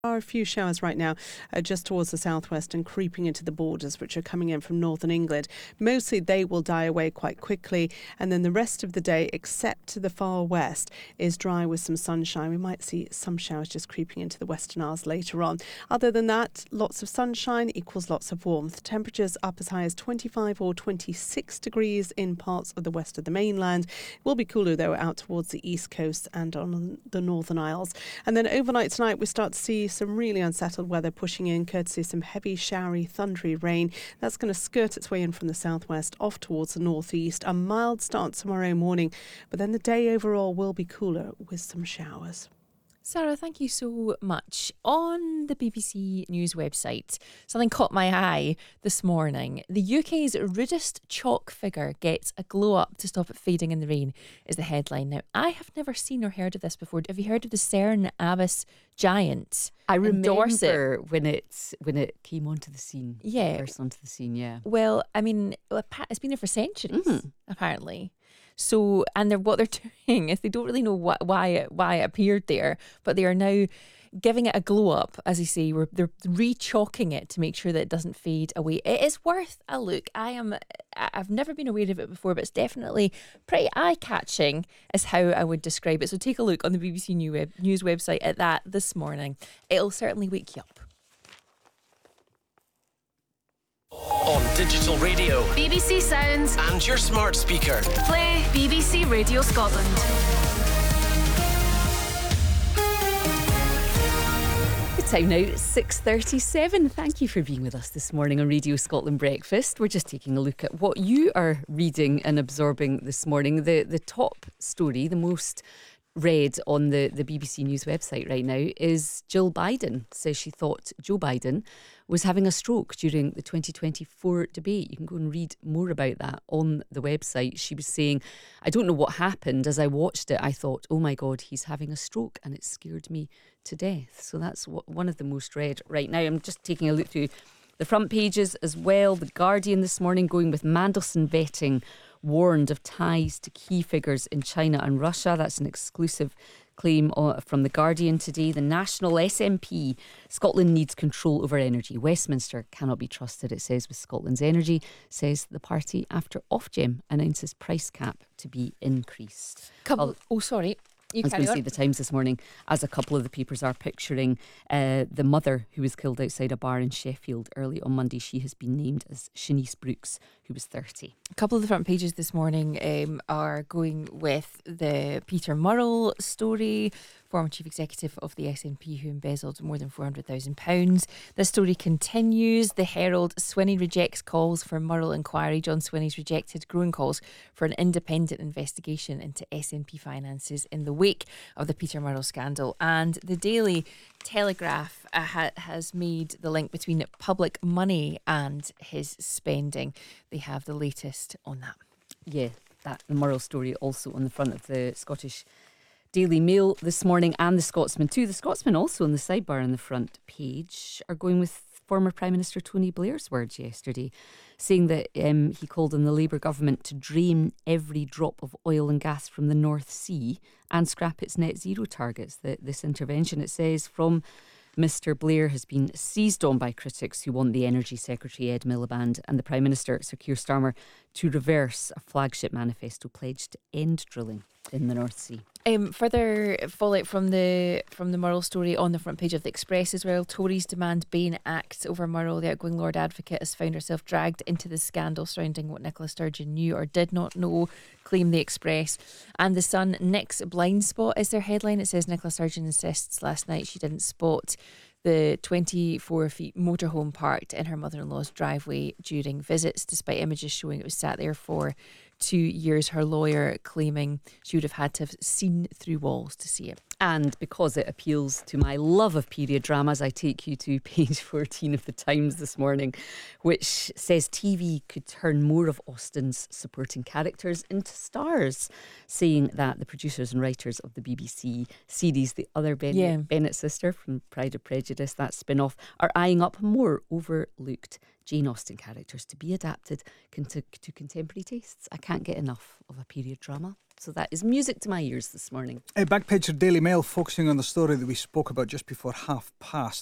Are a few showers right now just towards the southwest and creeping into the borders, which are coming in from northern England. Mostly they will die away quite quickly, and then the rest of the day, except to the far west, is dry with some sunshine. We might see some showers just creeping into the Western Isles later on. Other than that, lots of sunshine equals lots of warmth. Temperatures up as high as 25 or 26 degrees in parts of the west of the mainland. It will be cooler though out towards the east coast and on the Northern Isles. And then overnight tonight we start to see some really unsettled weather pushing in, courtesy of some heavy, showery, thundery rain. That's going to skirt its way in from the southwest off towards the northeast. A mild start tomorrow morning, but then the day overall will be cooler with some showers. Sarah, thank you so much. On the BBC News website, something caught my eye this morning. The UK's rudest chalk figure gets a glow up to stop it fading in the rain is the headline. Now, I have never seen or heard of this before. Have you heard of the Cerne Abbas giant? I remember when it came onto the scene. Yeah. First onto the scene, yeah. Well, I mean, it's been there for centuries, apparently. So, and what they're doing is they don't really know why it appeared there, but they are now giving it a glow up, as you say. They're re-chalking it to make sure that it doesn't fade away. It is worth a look. I've never been aware of it before, but it's definitely pretty eye-catching, is how I would describe it. So take a look on the BBC News website at that this morning. It'll certainly wake you up. On digital radio, BBC Sounds, and your smart speaker. play BBC Radio Scotland. Good time now, 6:37. Thank you for being with us this morning on Radio Scotland Breakfast. We're just taking a look at what you are reading and absorbing this morning. The top story, the most read on the BBC News website right now, is Jill Biden says she thought Joe Biden was having a stroke during the 2024 debate. You can go and read more about that on the website. She was saying, I don't know what happened. As I watched it, I thought, oh my God, he's having a stroke, and it scared me to death. So that's one of the most read right now. I'm just taking a look through the front pages as well. The Guardian this morning going with Mandelson vetting warned of ties to key figures in China and Russia. That's an exclusive claim from The Guardian today. The National SNP, Scotland needs control over energy. Westminster cannot be trusted, it says, with Scotland's energy, says the party after Ofgem announces price cap to be increased. Sorry. I was going to say the Times this morning, as a couple of the papers are picturing the mother who was killed outside a bar in Sheffield early on Monday. She has been named as Shanice Brooks, who was 30. A couple of the front pages this morning are going with the Peter Murrell story, former chief executive of the SNP who embezzled more than £400,000. The story continues. The Herald, Swinney rejects calls for Murrell inquiry. John Swinney's rejected growing calls for an independent investigation into SNP finances in the wake of the Peter Murrell scandal. And the Daily Telegraph has made the link between public money and his spending. They have the latest on that. Yeah, the Murrell story also on the front of the Scottish Daily Mail this morning, and the Scotsman too. The Scotsman also on the sidebar on the front page are going with former Prime Minister Tony Blair's words yesterday, saying that he called on the Labour government to drain every drop of oil and gas from the North Sea and scrap its net zero targets. This intervention, it says, from Mr Blair has been seized on by critics who want the Energy Secretary Ed Miliband and the Prime Minister Sir Keir Starmer to reverse a flagship manifesto pledge to end drilling in the North Sea. Further fallout from the Murrell story on the front page of the Express as well. Tories demand Bain act over Murrell. The outgoing Lord Advocate has found herself dragged into the scandal surrounding what Nicola Sturgeon knew or did not know, claim the Express. And the Sun, Nick's blind spot is their headline. It says Nicola Sturgeon insists last night she didn't spot the 24-feet motorhome parked in her mother-in-law's driveway during visits, despite images showing it was sat there for 2 years. Her lawyer claiming she would have had to have seen through walls to see it. And because it appeals to my love of period dramas, I take you to page 14 of the Times this morning, which says TV could turn more of Austen's supporting characters into stars, saying that the producers and writers of the BBC series The Other Bennett Sister from Pride and Prejudice, that spin-off, are eyeing up more overlooked Jane Austen characters to be adapted to contemporary tastes. I can't get enough of a period drama. So that is music to my ears this morning. Backpage of Daily Mail focusing on the story that we spoke about just before past.